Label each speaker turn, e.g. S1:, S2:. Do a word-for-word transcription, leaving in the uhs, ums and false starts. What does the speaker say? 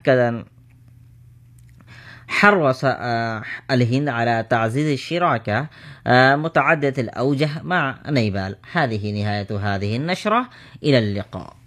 S1: مؤكدا حرص الهند على تعزيز الشراكة متعددة الأوجه مع نيبال. هذه نهاية هذه النشرة، إلى اللقاء.